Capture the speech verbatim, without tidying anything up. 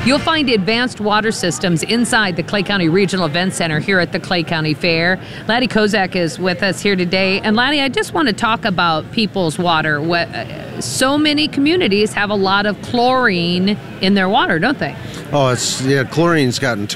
You'll find advanced water systems inside the Clay County Regional Event Center here at the Clay County Fair. Laddie Kozak is with us here today. And Laddie, I just want to talk about people's water. What, so many communities have a lot of chlorine in their water, don't they? Oh, it's yeah. Chlorine's gotten